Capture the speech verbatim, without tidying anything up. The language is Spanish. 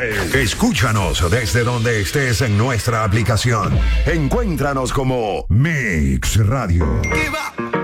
Escúchanos desde donde estés en nuestra aplicación. Encuéntranos como Mix Radio. ¡Viva!